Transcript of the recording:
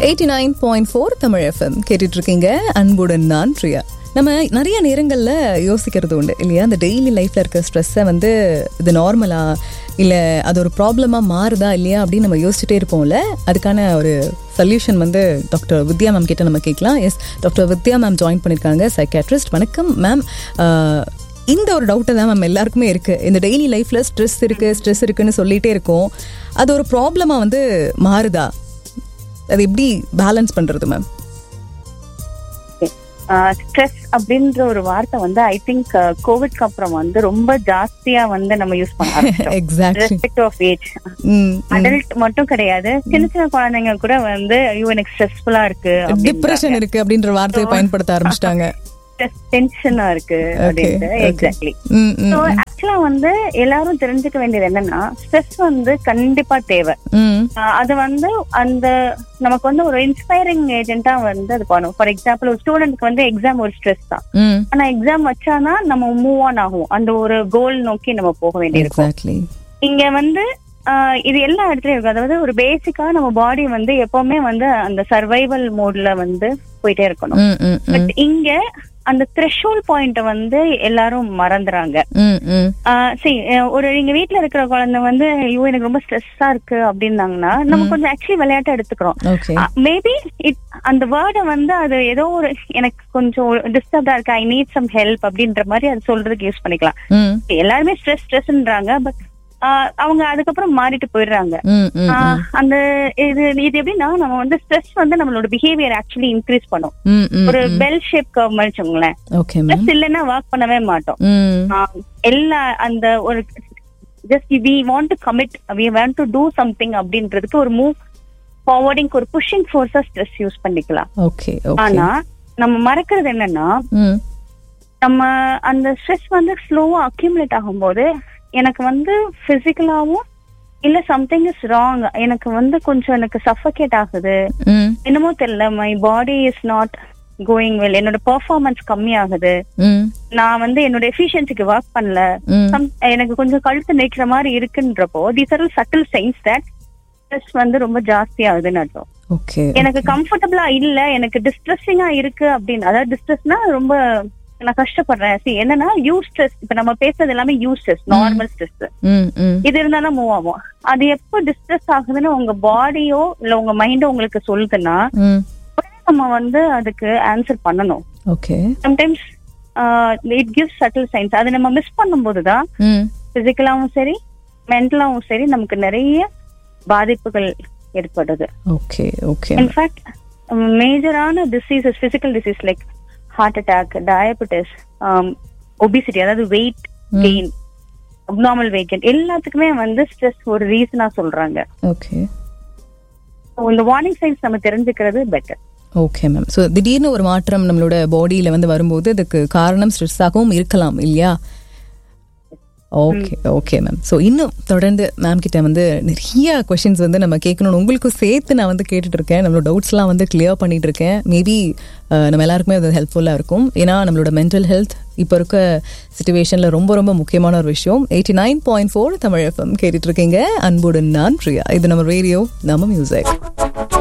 89.4 Tamil FM கேட்டுட்டு இருக்கீங்க. அன்புடன் நான் பிரியா. நம்ம நிறைய நேரங்களில் யோசிக்கிறது உண்டு இல்லையா, அந்த டெய்லி லைஃப்பில் இருக்க ஸ்ட்ரெஸ்ஸை வந்து இது நார்மலா இல்லை அது ஒரு ப்ராப்ளமாக மாறுதா இல்லையா அப்படின்னு நம்ம யோசிச்சுட்டே இருப்போம்ல. அதுக்கான ஒரு சொல்யூஷன் வந்து டாக்டர் வித்யா மேம் கிட்ட நம்ம கேட்கலாம். எஸ், டாக்டர் வித்யா மேம் ஜாயின் பண்ணியிருக்காங்க, சைக்காட்ரிஸ்ட். வணக்கம் மேம். இந்த ஒரு டவுட்டை தான் மேம் எல்லாருக்குமே இருக்குது. இந்த டெய்லி லைஃப்பில் ஸ்ட்ரெஸ் இருக்குன்னு சொல்லிகிட்டே இருக்கோம், அது ஒரு ப்ராப்ளமாக வந்து மாறுதா, அது எப்படி பேலன்ஸ் பண்றது மேம்? ஸ்ட்ரெஸ் அப்படின்ற ஒரு வார்த்தை வந்து ஐ திங்க் கோவிட்க்கு அப்புறம் வந்து ரொம்ப ஜாஸ்தியா வந்து நம்ம யூஸ் பண்ண ஆரம்பிச்சோம். Exactly. Respect of age, adult மட்டும் கிடையாது, சின்ன சின்ன குழந்தைங்க கூட வந்து ஐயோ எனக்கு ஸ்ட்ரெஸ்ஃபுல்லா இருக்கு, டிப்ரெஷன் இருக்கு அப்படின்ற வார்த்தையை பயன்படுத்த ஆரம்பிச்சிட்டாங்க. டென்ஷனா இருக்கு அப்படின்ட்டு. எக்ஸாக்ட்லி. சோ ஆக்சுவலா வந்து எல்லாரும் தெரிஞ்சுக்க வேண்டியது என்னன்னா, ஸ்ட்ரெஸ் வந்து கண்டிப்பா தேவை. அது வந்து அந்த நமக்கு வந்து ஒரு இன்ஸ்பைரிங் ஏஜென்ட்டா வந்து அது பண்ணும். ஃபார் எக்ஸாம்பிள், ஒரு ஸ்டூடெண்ட்க்கு வந்து எக்ஸாம் ஒரு ஸ்ட்ரெஸ் தான். ஆனா எக்ஸாம் வச்சானா நம்ம மூவ் ஆன் ஆகும், அந்த ஒரு கோல் நோக்கி நம்ம போக வேண்டியிருக்கும். இங்க வந்து இது எல்லா இடத்துலயும் இருக்கு. அதாவது ஒரு பேசிக்கா நம்ம பாடி வந்து எப்பவுமே வந்து அந்த சர்வைவல் மோட்ல வந்து போயிட்டே இருக்கணும். பட் இங்க அந்த த்ரெஷோல்ட் பாயிண்ட் வந்து எல்லாரும் மறந்துறாங்க. சரி, ஒரு எங்க வீட்டுல இருக்கிற குழந்தை வந்து ஐயோ எனக்கு ரொம்ப ஸ்ட்ரெஸ்ஸா இருக்கு அப்படின்னாங்கன்னா நம்ம கொஞ்சம் ஆக்சுவலி விளையாட்டா எடுத்துக்கிறோம். மேபி அந்த வேர்டை வந்து அது ஏதோ ஒரு எனக்கு கொஞ்சம் டிஸ்டர்ப்டா இருக்கு, ஐ நீட் சம் ஹெல்ப் அப்படின்ற மாதிரி அது சொல்றதுக்கு யூஸ் பண்ணிக்கலாம். எல்லாருமே ஸ்ட்ரெஸ்ன்றாங்க, பட் அவங்க அதுக்கப்புறம் மாறிட்டு போயிடுறாங்க. அந்த இது எப்படின்னா, நம்ம வந்து ஸ்ட்ரெஸ் வந்து நம்மளோட பிஹேவியர் ஆக்சுவலி இன்க்ரீஸ் பண்ணும். ஒரு பெல் ஷேப் கர்வ் மாதிரி வச்சுக்கோங்களேன். ஸ்ட்ரெஸ் இல்லைன்னா வாக் பண்ணவே மாட்டோம். எல்லா அந்த ஒரு just we want to commit, we want to do something அப்படின்றதுக்கு ஒரு மூவ் ஃபார்வர்டிங், ஒரு புஷிங் ஃபோர்ஸா ஸ்ட்ரெஸ் யூஸ் பண்ணிக்கலாம். ஆனா நம்ம மறக்கிறது என்னன்னா, நம்ம அந்த ஸ்ட்ரெஸ் வந்து ஸ்லோவா அக்யூமுலேட் ஆகும்போது எனக்கு வந்து பிசிக்கலாவும் இல்ல சம்திங் இஸ் ராங், எனக்கு வந்து கொஞ்சம் எனக்கு சஃபகேட் ஆகுது, என்னமோ தெரியல, my body is not going well, என்னோட பெர்ஃபார்மன்ஸ் கம்மி ஆகுது, நான் வந்து என்னோட எஃபிஷியன்சிக்கு ஒர்க் பண்ணல, எனக்கு கொஞ்சம் கழுத்து நிற்கிற மாதிரி இருக்குன்றப்போ these are subtle science that stress வந்து ரொம்ப ஜாஸ்தி ஆகுதுன்னு அர்த்தம். எனக்கு கம்ஃபர்டபுளா இல்ல, எனக்கு டிஸ்ட்ரெஸ்ஸிங்கா இருக்கு அப்படின்னு. அதாவது டிஸ்ட்ரெஸ்னா ரொம்ப நான் கஷ்டப்படுறேன். என்னன்னா யூ ஸ்ட்ரெஸ், இப்ப நம்ம பேசுறது எல்லாமே யூ ஸ்ட்ரெஸ், நார்மல் ஸ்ட்ரெஸ், இது இருந்தாலும் மூவ் ஆகும். அது எப்போ டிஸ்ட்ரெஸ் ஆகுதுன்னு உங்க பாடியோ இல்ல உங்க மைண்டோ உங்களுக்கு சொல்லுதுன்னா நம்ம வந்து அதுக்கு ஆன்சர் பண்ணணும். Sometimes it gives subtle science. அதை நம்ம மிஸ் பண்ணும் போதுதான் பிசிக்கலாவும் சரி மென்டலாவும் சரி நமக்கு நிறைய பாதிப்புகள் ஏற்படுது. இன்ஃபேக்ட் மேஜரான diseases, physical disease like heart attack, diabetes, obesity, அதாவது weight gain, abnormal weight gain, எல்லாத்துக்குமே வந்து ஸ்ட்ரெஸ் ஒரு ரீசனா சொல்றாங்க. இந்த வார்னிங் சைன்ஸ் நம்ம தெரிஞ்சுக்கிறது பெட்டர். Okay ma'am. ஸோ திடீர்னு ஒரு மாற்றம் நம்மளோட பாடியில வந்து வரும்போது அதுக்கு காரணம் ஸ்ட்ரெஸ்ஸாகவும் இருக்கலாம் இல்லையா? Okay ma'am. ஸோ இன்னும் தொடர்ந்து மேம் கிட்ட வந்து நிறைய கொஷின்ஸ் வந்து நம்ம கேட்கணும்னு உங்களுக்கும் சேர்த்து நான் வந்து கேட்டுட்டு இருக்கேன். நம்மளோட டவுட்ஸ்லாம் வந்து கிளியர் பண்ணிட்டு இருக்கேன். மேபி நம்ம எல்லாருக்குமே அது ஹெல்ப்ஃபுல்லாக இருக்கும். ஏன்னா நம்மளோட மென்டல் ஹெல்த் இப்போ இருக்க சிச்சுவேஷனில் ரொம்ப ரொம்ப முக்கியமான ஒரு விஷயம். 89.4 தமிழ் FM கேட்டுட்டு இருக்கீங்க. அன்புடன் நான் பிரியா. இது நம்ம ரேடியோ, நம்ம மியூசிக்.